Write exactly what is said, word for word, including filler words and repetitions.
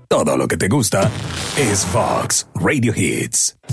todo lo que te gusta es Fox Radio Hits.